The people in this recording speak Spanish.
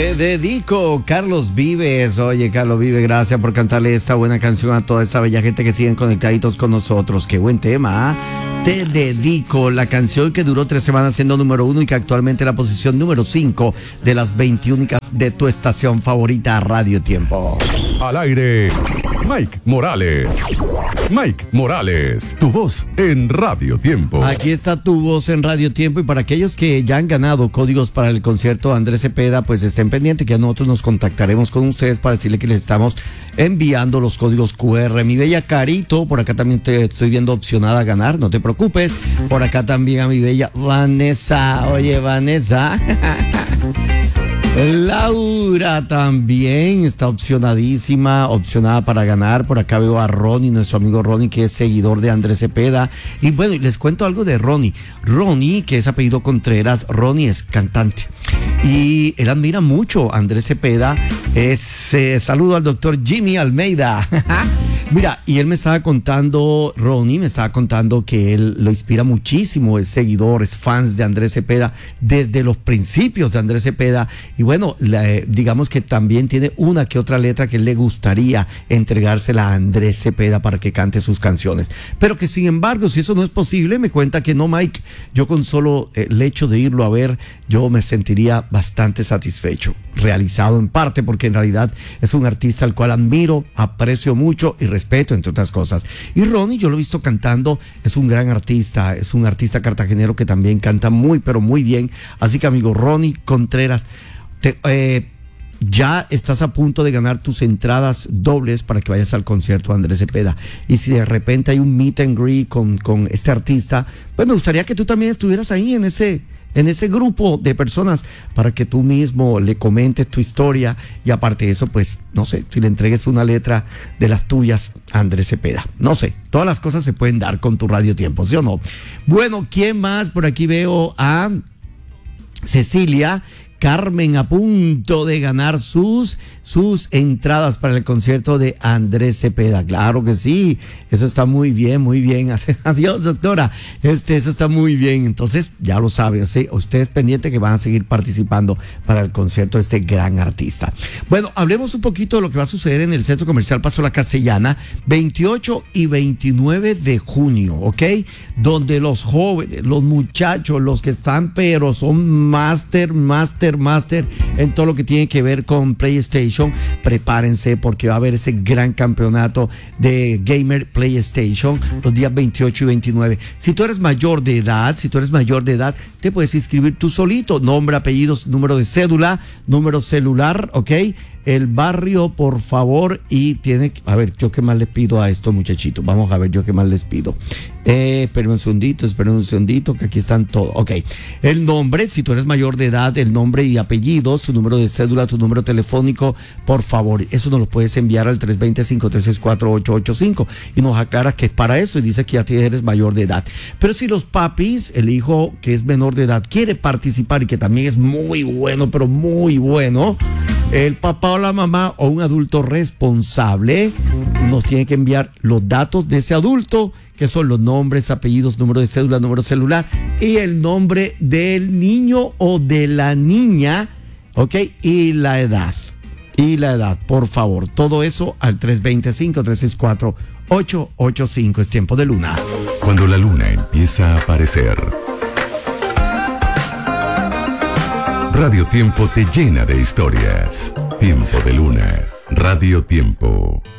Te dedico, Carlos Vives. Oye, Carlos Vives, gracias por cantarle esta buena canción a toda esta bella gente que siguen conectaditos con nosotros. Qué buen tema, ¿eh? Te dedico, la canción que duró 3 semanas siendo número 1 y que actualmente es la posición número 5 de las 21 de tu estación favorita, Radio Tiempo. Al aire, Mike Morales. Mike Morales, tu voz en Radio Tiempo. Aquí está tu voz en Radio Tiempo, y para aquellos que ya han ganado códigos para el concierto de Andrés Cepeda, pues estén pendientes que nosotros nos contactaremos con ustedes para decirle que les estamos enviando los códigos QR. Mi bella Carito, por acá también te estoy viendo opcionada a ganar, no te preocupes. Por acá también a mi bella Vanessa. Oye, Vanessa. Laura también está opcionada para ganar. Por acá veo a Ronnie, nuestro amigo Ronnie, que es seguidor de Andrés Cepeda. Y bueno, les cuento algo de Ronnie. Ronnie, que es apellido Contreras, Ronnie es cantante y él admira mucho a Andrés Cepeda. Saludo al doctor Jimmy Almeida. Mira, y él me estaba contando, Ronnie me estaba contando que él lo inspira muchísimo, es seguidor, es fans de Andrés Cepeda desde los principios de Andrés Cepeda. Y bueno, digamos que también tiene una que otra letra que le gustaría entregársela a Andrés Cepeda para que cante sus canciones. Pero que sin embargo, si eso no es posible, me cuenta que no, Mike, yo con solo el hecho de irlo a ver, yo me sentiría bastante satisfecho, realizado en parte, porque en realidad es un artista al cual admiro, aprecio mucho y respeto, entre otras cosas. Y Ronnie, yo lo he visto cantando, es un gran artista, es un artista cartagenero que también canta muy, pero muy bien. Así que, amigo Ronnie Contreras, ya estás a punto de ganar tus entradas dobles para que vayas al concierto de Andrés Cepeda. Y si de repente hay un meet and greet con este artista, pues me gustaría que tú también estuvieras ahí en ese grupo de personas para que tú mismo le comentes tu historia, y aparte de eso, pues, no sé, si le entregues una letra de las tuyas a Andrés Cepeda. No sé, todas las cosas se pueden dar con tu Radio Tiempo, ¿sí o no? Bueno, ¿quién más? Por aquí veo a Cecilia Carmen, a punto de ganar sus entradas para el concierto de Andrés Cepeda. Claro que sí, eso está muy bien, muy bien. Adiós, doctora. Eso está muy bien. Entonces, ya lo saben, ¿sí? Ustedes pendientes que van a seguir participando para el concierto de este gran artista. Bueno, hablemos un poquito de lo que va a suceder en el Centro Comercial Paso La Castellana, 28 y 29 de junio, ¿ok? Donde los jóvenes, los muchachos, los que están, pero son máster en todo lo que tiene que ver con PlayStation, prepárense porque va a haber ese gran campeonato de Gamer PlayStation los días 28 y 29. Si tú eres mayor de edad, te puedes inscribir tú solito, nombre, apellidos, número de cédula, número celular, ¿ok? El barrio, por favor, y a ver, yo qué más les pido a estos muchachitos. Vamos a ver, yo qué más les pido. Esperen un segundito, que aquí están todos. Ok, el nombre, si tú eres mayor de edad, el nombre y apellido, su número de cédula, tu número telefónico, por favor, eso nos lo puedes enviar al 320-536-4885 y nos aclaras que es para eso y dice que ya eres mayor de edad. Pero si los papis, el hijo que es menor de edad, quiere participar y que también es muy bueno, pero muy bueno, el papá o la mamá o un adulto responsable nos tiene que enviar los datos de ese adulto, que son los nombres, apellidos, número de cédula, número celular y el nombre del niño o de la niña, ¿ok? Y la edad, por favor. Todo eso al 320-536-4885. Es tiempo de luna. Cuando la luna empieza a aparecer, Radio Tiempo te llena de historias. Tiempo de luna. Radio Tiempo.